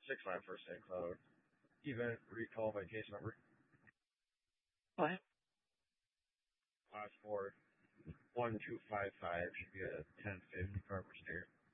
6-5 for St. Cloud. Event recall by case number. What? Passport 1255 should be a 1050 Carver State.